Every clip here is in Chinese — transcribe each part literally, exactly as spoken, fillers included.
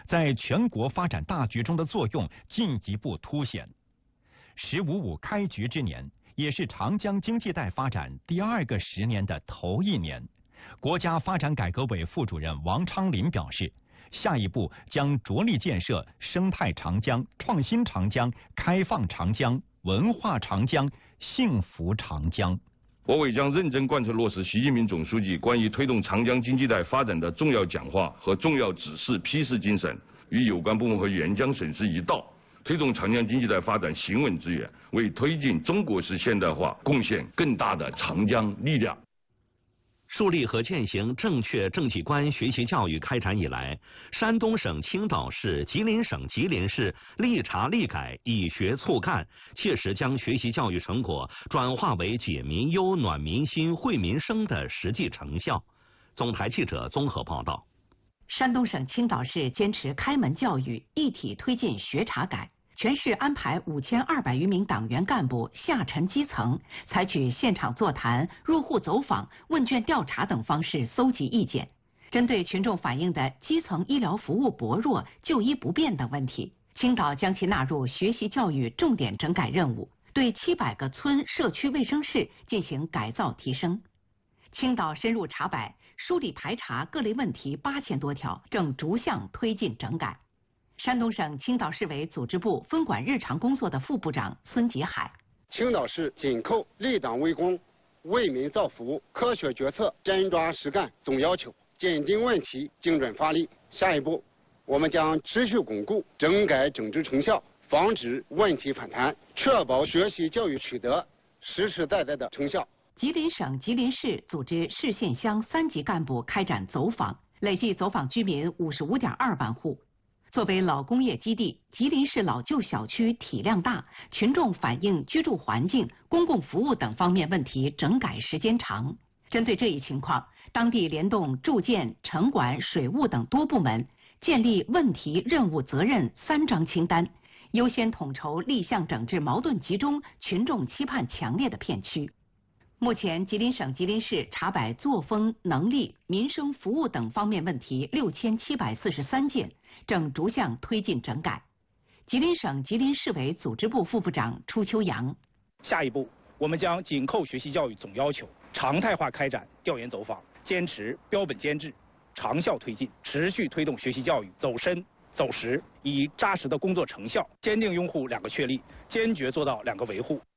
在全国发展大局中的作用进一步凸显。十五五开局之年，也是长江经济带发展第二个十年的头一年。国家发展改革委副主任王昌林表示，下一步将着力建设生态长江、创新长江、开放长江、文化长江、幸福长江。 国委将认真贯彻落实习近平总书记关于推动长江经济带发展的重要讲话和重要指示批示精神，与有关部门和沿江省市一道，推动长江经济带发展行稳致远，为推进中国式现代化贡献更大的长江力量。 树立和践行正确政绩观学习教育开展以来，山东省青岛市、吉林省吉林市立查立改，以学促干，切实将学习教育成果转化为解民忧、暖民心、惠民生的实际成效。总台记者综合报道。 山东省青岛市坚持开门教育，一体推进学查改。全市安排五千二百余名党员干部下沉基层，采取现场座谈、入户走访、问卷调查等方式搜集意见。针对群众反映的基层医疗服务薄弱、就医不便等问题，青岛将其纳入学习教育重点整改任务，对七百个村社区卫生室进行改造提升。青岛深入查摆、梳理排查各类问题八千多条，正逐项推进整改。山东省青岛市委组织部分管日常工作的副部长孙杰海： 青岛市紧扣立党为公、为民造福、科学决策、真抓实干总要求，坚定问题，精准发力。下一步，我们将持续巩固整改整治成效，防止问题反弹，确保学习教育取得实实在在的成效。 吉林省吉林市组织市县乡三级干部开展走访，累计走访居民五十五点二万户。作为老工业基地，吉林市老旧小区体量大，群众反映居住环境、公共服务等方面问题整改时间长。针对这一情况，当地联动住建、城管、水务等多部门，建立问题、任务、责任三张清单，优先统筹立项整治矛盾集中、群众期盼强烈的片区。目前，吉林省吉林市查摆作风、能力、民生服务等方面问题六千七百四十三件，正逐项推进整改。吉林省吉林市委组织部副部长初秋阳： 下一步，我们将紧扣学习教育总要求，常态化开展调研走访，坚持标本兼治，长效推进，持续推动学习教育走深走实，以扎实的工作成效，坚定拥护两个确立，坚决做到两个维护。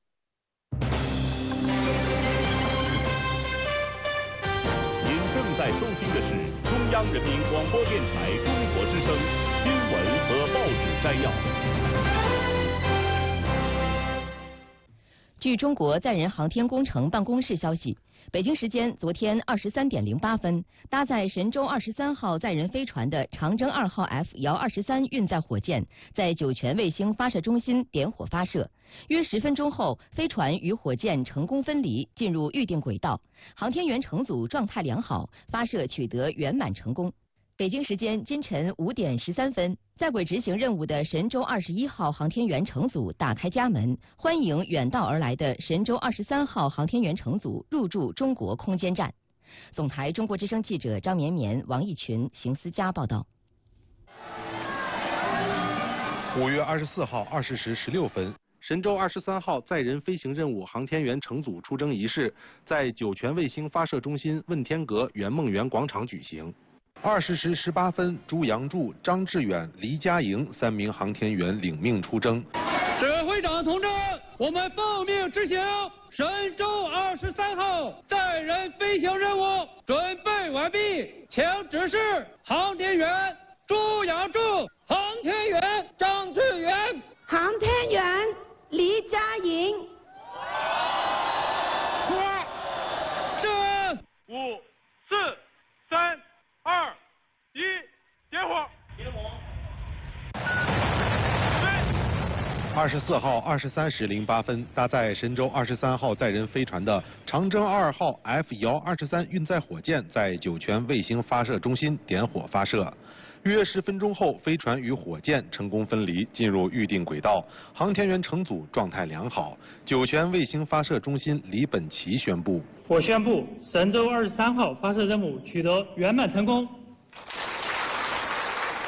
正在收听的是中央人民广播电台中国之声新闻和报纸摘要。 据中国载人航天工程办公室消息，北京时间昨天二十三点零八分，搭载神舟二十三号载人飞船的长征二号 F 遥二十三运载火箭在酒泉卫星发射中心点火发射。约十分钟后，飞船与火箭成功分离，进入预定轨道。航天员乘组状态良好，发射取得圆满成功。北京时间今晨五点十三分，在轨执行任务的神舟二十一号航天员乘组打开家门，欢迎远道而来的神舟二十三号航天员乘组入驻中国空间站。总台中国之声记者张绵绵、王义群、邢思佳报道。 五月二十四号二十时十六分。神舟二十三号载人飞行任务航天员乘组出征仪式在酒泉卫星发射中心问天阁圆梦园广场举行。二十时十八分，朱杨柱、张志远、黎佳莹三名航天员领命出征。 指挥长同志，我们奉命执行神舟二十三号载人飞行任务，准备完毕，请指示航天员朱杨柱、航天员张志远、 航天员黎佳莹。 是五四三二一，点火！ 二十四号二十三时零八分，搭载神舟二十三号载人飞船的长征二号 F 遥二十三运载火箭在酒泉卫星发射中心点火发射。约十分钟后，飞船与火箭成功分离，进入预定轨道。航天员乘组状态良好。酒泉卫星发射中心李本奇宣布： 我宣布神舟二十三号发射任务取得圆满成功。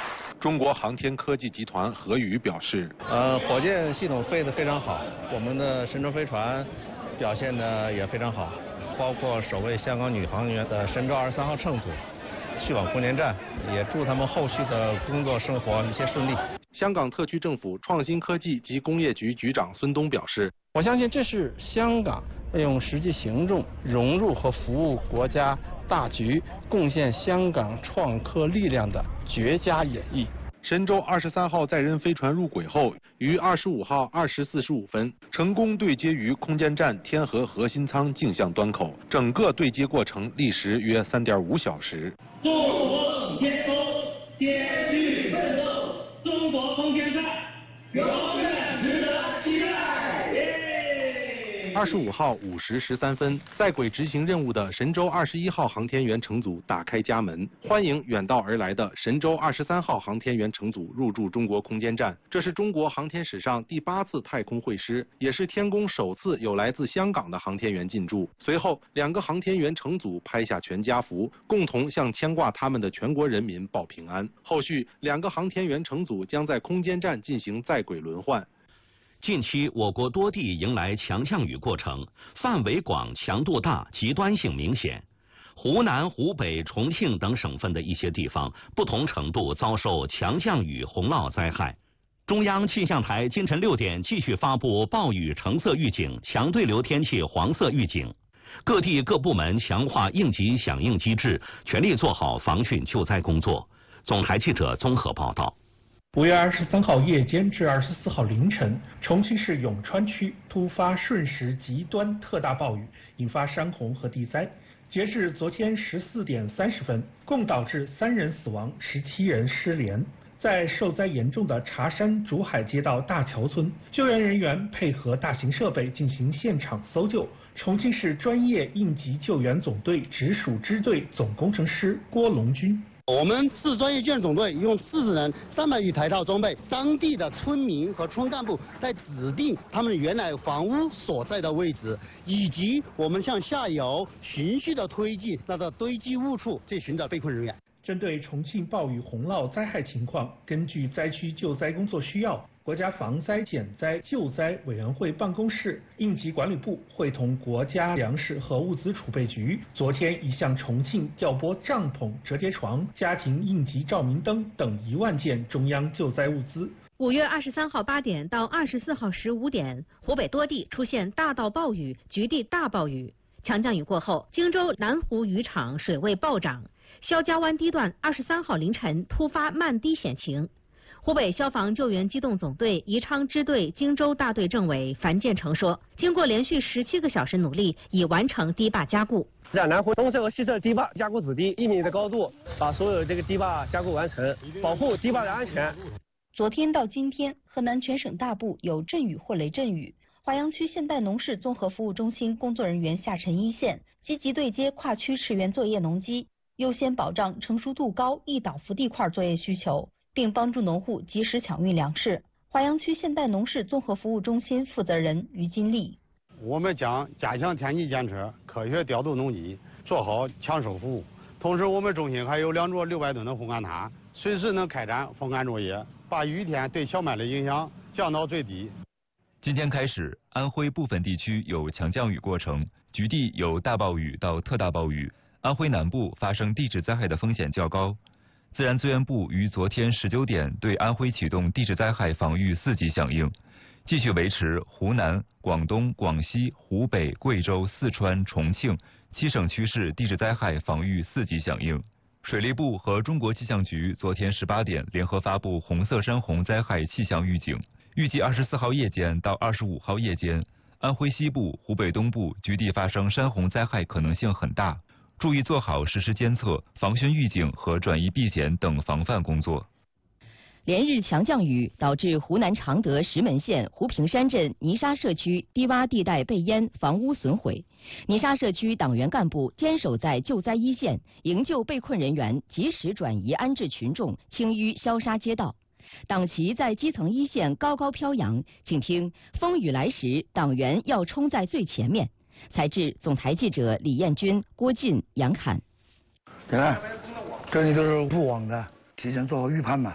中国航天科技集团何宇表示：“ 呃，火箭系统飞得非常好，我们的神舟飞船表现的也非常好，包括首位香港女航员的神舟二十三号乘组去往空间站，也祝他们后续的工作生活一切顺利。” 香港特区政府创新科技及工业局局长孙东表示：“ 我相信这是香港用实际行动融入和服务国家大局，贡献香港创科力量的绝佳演绎。” 神舟二十三号载人飞船入轨后，于二十五号二时四十五分成功对接于空间站天河核心舱径向端口，整个对接过程历时约三点五小时。 纵横天空，艰巨奋斗，中国空间站永远值得期待。 二十五号五时十三分，在轨执行任务的神舟二十一号航天员乘组打开家门，欢迎远道而来的神舟二十三号航天员乘组入驻中国空间站。这是中国航天史上第八次太空会师，也是天宫首次有来自香港的航天员进驻。随后，两个航天员乘组拍下全家福，共同向牵挂他们的全国人民报平安。后续，两个航天员乘组将在空间站进行在轨轮换。 近期，我国多地迎来强降雨过程，范围广、强度大、极端性明显。湖南、湖北、重庆等省份的一些地方，不同程度遭受强降雨洪涝灾害。中央气象台今晨六点继续发布暴雨橙色预警、强对流天气黄色预警。各地各部门强化应急响应机制，全力做好防汛救灾工作。总台记者综合报道。 五月二十三号夜间至二十四号凌晨，重庆市永川区突发瞬时极端特大暴雨，引发山洪和地灾。截至昨天十四点三十分，共导致三人死亡，十七人失联。在受灾严重的茶山竹海街道大桥村，救援人员配合大型设备进行现场搜救。重庆市专业应急救援总队直属支队总工程师郭龙军。 我们市专业救援总队用四十人、三百余台套装备，当地的村民和村干部在指定他们原来房屋所在的位置，以及我们向下游循序的推进那个堆积物处，去寻找被困人员。 针对重庆暴雨洪涝灾害情况，根据灾区救灾工作需要，国家防灾减灾救灾委员会办公室、应急管理部会同国家粮食和物资储备局，昨天已向重庆调拨帐篷、折叠床、家庭应急照明灯等一万件中央救灾物资。 五月二十三号八点到二十四号十五点，湖北多地出现大到暴雨、局地大暴雨。强降雨过后，荆州南湖渔场水位暴涨，肖家湾堤段二十三号凌晨突发漫堤险情。湖北消防救援机动总队宜昌支队荆州大队政委樊建成说，经过连续十七个小时努力，已完成堤坝加固。 在南湖东侧和西侧堤坝加固子堤一米的高度，把所有这个堤坝加固完成，保护堤坝的安全。 昨天到今天，河南全省大部有阵雨或雷阵雨。华阳区现代农事综合服务中心工作人员下沉一线，积极对接跨区驰援作业农机，优先保障成熟度高易倒伏地块作业需求，并帮助农户及时抢运粮食。华阳区现代农事综合服务中心负责人于金丽： 我们将加强天气监测，科学调度农机，做好抢收服务。同时，我们中心还有两座六百吨的烘干塔，随时能开展风干作业，把雨天对小麦的影响降到最低。 今天开始，安徽部分地区有强降雨过程，局地有大暴雨到特大暴雨。安徽南部发生地质灾害的风险较高。自然资源部于昨天十九点对安徽启动地质灾害防御四级响应，继续维持湖南、广东、广西、湖北、贵州、四川、重庆七省区市地质灾害防御四级响应。水利部和中国气象局昨天十八点联合发布红色山洪灾害气象预警。预计二十四号夜间到二十五号夜间，安徽西部、湖北东部局地发生山洪灾害可能性很大，注意做好实时监测、防汛预警和转移避险等防范工作。 连日强降雨导致湖南常德石门县湖平山镇泥沙社区低洼地带被淹，房屋损毁。泥沙社区党员干部坚守在救灾一线，营救被困人员，及时转移安置群众，清淤消杀街道。党旗在基层一线高高飘扬，请听风雨来时，党员要冲在最前面。采制总台记者李彦军、郭进、杨侃。 你看，这里都是不网的，提前做好预判嘛。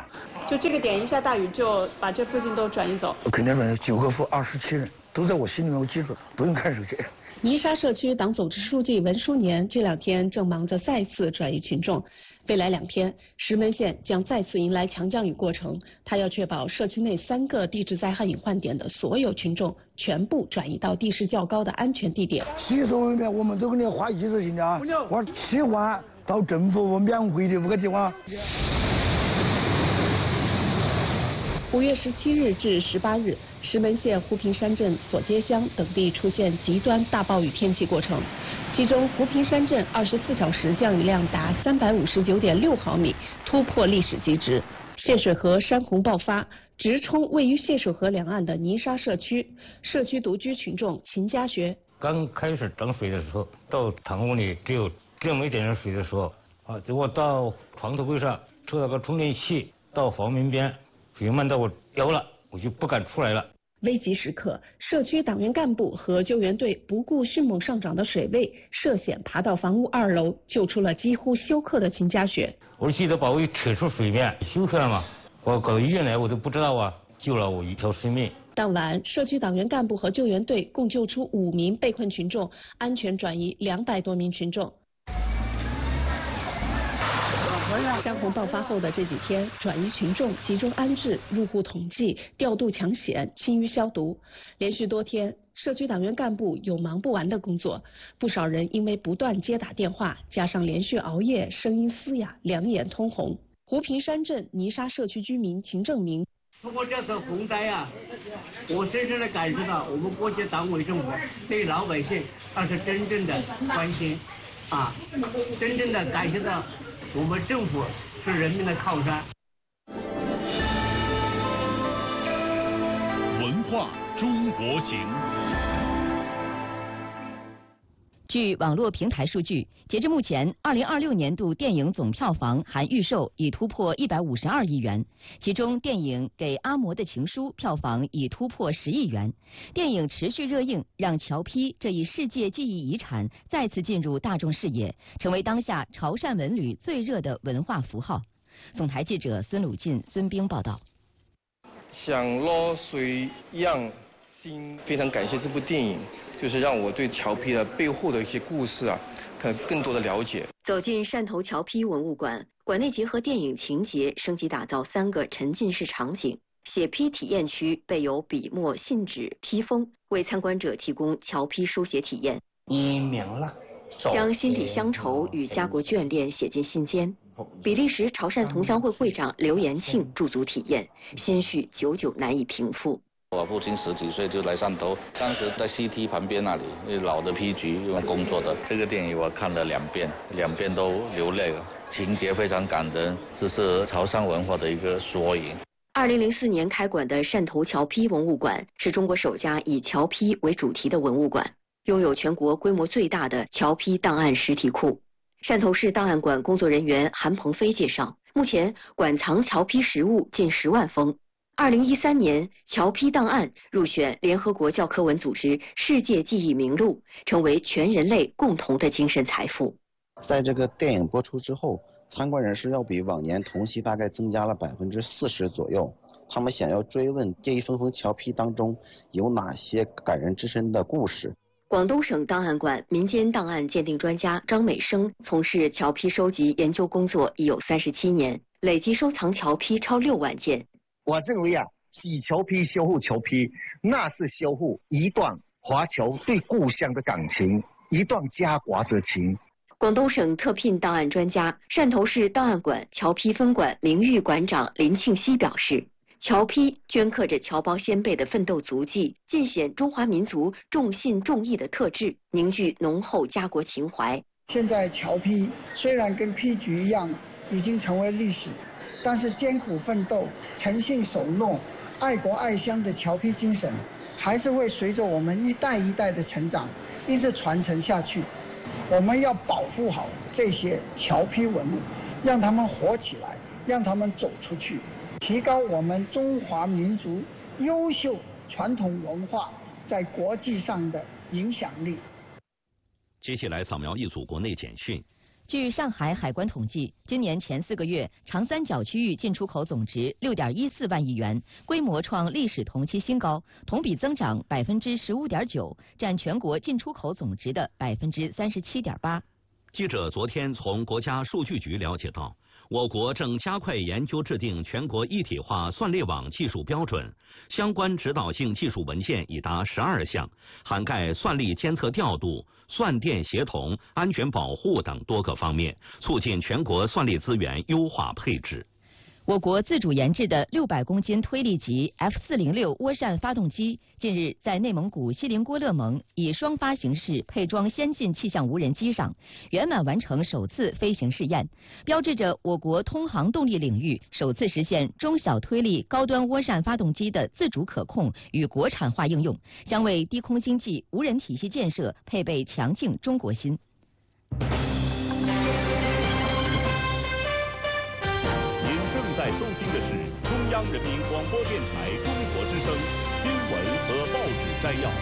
就这个点一下大雨就把这附近都转移走。 肯定是九个府二十七人都在我心里面，我记住，不用看手机。 泥沙社区党组织书记文书年这两天正忙着再次转移群众。未来两天，石门县将再次迎来强降雨过程，他要确保社区内三个地质灾害隐患点的所有群众全部转移到地势较高的安全地点。 洗手里面我们都给你花一次性的啊，我七万到政府免费的五个地方。 五月十七日至十八日，石门县湖平山镇左街乡等地出现极端大暴雨天气过程，其中湖平山镇二十四小时降雨量达三百五十九点六毫米，突破历史极值。泄水河山洪爆发，直冲位于泄水河两岸的泥沙社区。社区独居群众秦家学： 刚开始涨水的时候，到堂屋里只有这么一点点水的时候，啊，结果到床头柜上抽了个充电器，到房门边。水漫到我腰了，我就不敢出来了。 危急时刻，社区党员干部和救援队不顾迅猛上涨的水位，涉险爬到房屋二楼，救出了几乎休克的秦家雪。 我记得把我扯出水面，休克了嘛，我搞医院来我都不知道啊，救了我一条生命。 当晚，社区党员干部和救援队共救出五名被困群众，安全转移两百多名群众。山洪爆发后的这几天，转移群众集中安置、入户统计、调度抢险、清淤消毒，连续多天，社区党员干部有忙不完的工作。不少人因为不断接打电话，加上连续熬夜，声音嘶哑，两眼通红。湖平山镇泥沙社区居民秦正明： 通过这次洪灾啊，我深深的感受到我们国家党委政府对老百姓那是真正的关心啊，真正的感觉到我们政府是人民的靠山。 文化中国行。 据网络平台数据，截至目前，二零二六年度电影总票房含预售已突破一百五十二亿元，其中电影《给阿嬷的情书》票房已突破十亿元。电影持续热映，让侨批这一世界记忆遗产再次进入大众视野，成为当下潮汕文旅最热的文化符号。总台记者孙鲁进、孙兵报道。 像落水一样心，非常感谢这部电影。就是让我对侨批的背后的一些故事啊，可更多的了解。 走进汕头侨批文物馆，馆内结合电影情节，升级打造三个沉浸式场景。写批体验区备有笔墨、信纸、批封，为参观者提供侨批书写体验。 你明了， 将心底乡愁与家国眷恋写进信笺。比利时潮汕同乡会会长刘延庆驻足体验，心绪久久难以平复。 我父亲十几岁就来汕头，当时在 C T 旁边那里，老的批局用工作的。这个电影我看了两遍，两遍都流泪了，情节非常感人，这是潮汕文化的一个缩影。 二零零四年开馆的汕头侨批文物馆是中国首家以侨批为主题的文物馆，拥有全国规模最大的侨批档案实体库。汕头市档案馆工作人员韩鹏飞介绍，目前馆藏侨批实物近十万封。二零一三年，侨批档案入选联合国教科文组织世界记忆名录，成为全人类共同的精神财富。 在这个电影播出之后，参观人士要比往年同期大概增加了百分之四十左右。他们想要追问这一封封侨批当中有哪些感人至深的故事。 广东省档案馆民间档案鉴定专家张美生从事侨批收集研究工作已有三十七年，累计收藏侨批超六万件。 我认为啊，洗侨批、修复侨批，那是修复一段华侨对故乡的感情，一段家国之情。 广东省特聘档案专家、汕头市档案馆侨批分馆名誉馆长林庆熙表示，侨批镌刻着侨胞先辈的奋斗足迹，尽显中华民族重信重义的特质，凝聚浓厚家国情怀。 现在侨批虽然跟批局一样已经成为历史，但是艰苦奋斗、诚信守诺、爱国爱乡的侨批精神，还是会随着我们一代一代的成长，一直传承下去。我们要保护好这些侨批文物，让他们活起来，让他们走出去，提高我们中华民族优秀传统文化在国际上的影响力。 接下来扫描一组国内简讯。 据上海海关统计，今年前四个月，长三角区域进出口总值六点一四万亿元，规模创历史同期新高，同比增长百分之十五点九，占全国进出口总值的百分之三十七点八。 记者昨天从国家数据局了解到，我国正加快研究制定全国一体化算力网技术标准，相关指导性技术文件已达十二项，涵盖算力监测调度、算电协同、安全保护等多个方面，促进全国算力资源优化配置。 我国自主研制的六百公斤推力级 F 四零六涡扇发动机近日在内蒙古锡林郭勒盟以双发形式配装先进气象无人机上，圆满完成首次飞行试验，标志着我国通航动力领域首次实现中小推力高端涡扇发动机的自主可控与国产化应用，将为低空经济无人体系建设配备强劲中国心。 在收听的是中央人民广播电台中国之声新闻和报纸摘要。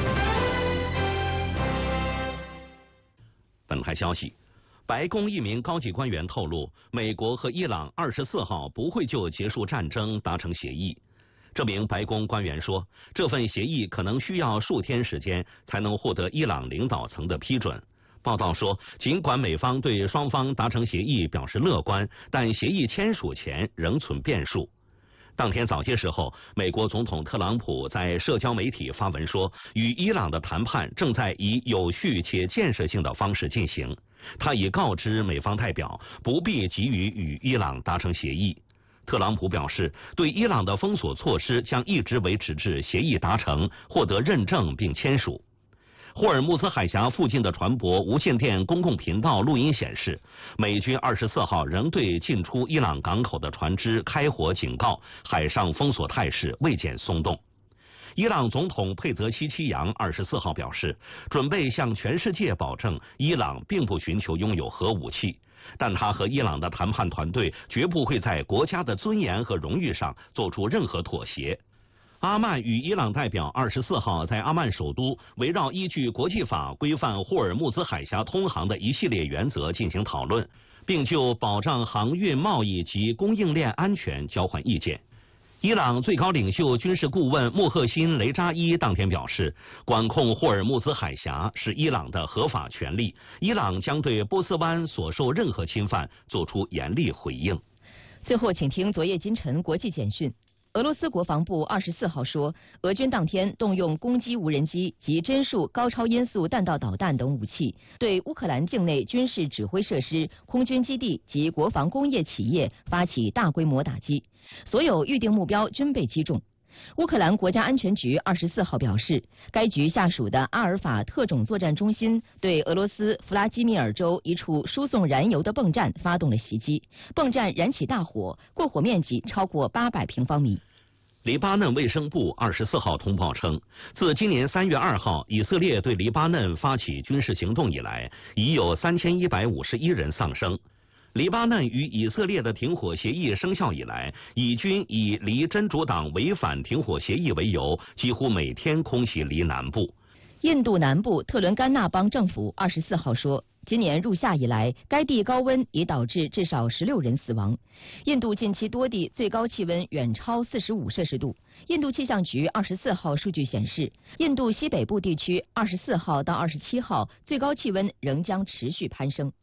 本台消息，白宫一名高级官员透露，美国和伊朗二十四号不会就结束战争达成协议。这名白宫官员说，这份协议可能需要数天时间才能获得伊朗领导层的批准。报道说，尽管美方对双方达成协议表示乐观，但协议签署前仍存变数。当天早些时候，美国总统特朗普在社交媒体发文说，与伊朗的谈判正在以有序且建设性的方式进行。他已告知美方代表不必急于与伊朗达成协议。特朗普表示，对伊朗的封锁措施将一直维持至协议达成、获得认证并签署。霍尔木兹海峡附近的船舶无线电公共频道录音显示，美军二十四号仍对进出伊朗港口的船只开火警告，海上封锁态势未见松动。伊朗总统佩泽西奇扬二十四号表示，准备向全世界保证伊朗并不寻求拥有核武器，但他和伊朗的谈判团队绝不会在国家的尊严和荣誉上做出任何妥协。阿曼与伊朗代表二十四号在阿曼首都围绕依据国际法规范霍尔木兹海峡通航的一系列原则进行讨论，并就保障航运贸易及供应链安全交换意见。伊朗最高领袖军事顾问穆赫辛·雷扎伊当天表示，管控霍尔木兹海峡是伊朗的合法权利，伊朗将对波斯湾所受任何侵犯作出严厉回应。 最后，请听昨夜今晨国际简讯。俄罗斯国防部二十四号说，俄军当天动用攻击无人机及帧数高超音速弹道导弹等武器，对乌克兰境内军事指挥设施、空军基地及国防工业企业发起大规模打击，所有预定目标均被击中。乌克兰国家安全局二十四号表示，该局下属的阿尔法特种作战中心对俄罗斯弗拉基米尔州一处输送燃油的泵站发动了袭击，泵站燃起大火，过火面积超过八百平方米。 黎巴嫩卫生部二十四号通报称，自今年三月二号以色列对黎巴嫩发起军事行动以来，已有三千一百五十一人丧生。黎巴嫩与以色列的停火协议生效以来，以军以黎真主党违反停火协议为由，几乎每天空袭黎南部。 印度南部特伦甘纳邦政府二十四号说，今年入夏以来，该地高温已导致至少十六人死亡。印度近期多地最高气温远超四十五摄氏度。印度气象局二十四号数据显示，印度西北部地区二十四号到二十七号最高气温仍将持续攀升。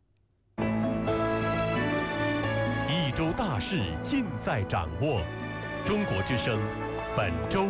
一周大事尽在掌握，中国之声本周。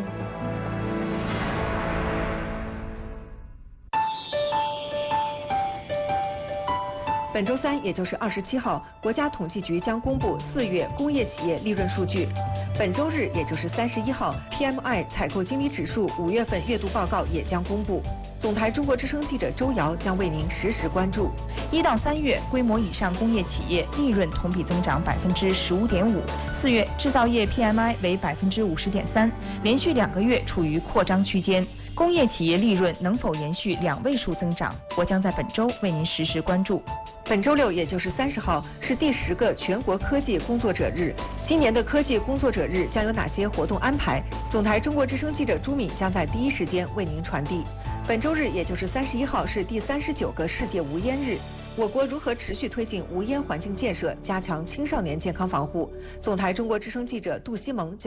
本周三，也就是二十七号，国家统计局将公布四月工业企业利润数据。本周日，也就是三十一号 ，P M I 采购经理指数五月份月度报告也将公布。总台中国之声记者周瑶将为您实时关注。 一到三月，规模以上工业企业利润同比增长百分之十五点五。四月制造业 P M I 为百分之五十点三，连续两个月处于扩张区间。工业企业利润能否延续两位数增长？我将在本周为您实时关注。 本周六，也就是三十号，是第十个全国科技工作者日。今年的科技工作者日将有哪些活动安排？总台中国之声记者朱敏将在第一时间为您传递。 本周日，也就是三十一号，是第三十九个世界无烟日。我国如何持续推进无烟环境建设，加强青少年健康防护？总台中国之声记者杜西萌。